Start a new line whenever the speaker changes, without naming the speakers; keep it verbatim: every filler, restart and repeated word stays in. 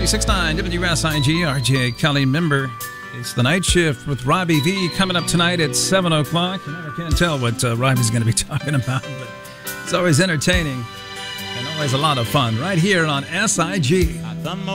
ninety-six point nine W S I G, R J Kelly member. It's the night shift with Robbie V coming up tonight at seven o'clock. You never can tell what uh, Robbie's going to be talking about, but it's always entertaining and always a lot of fun right here on S I G.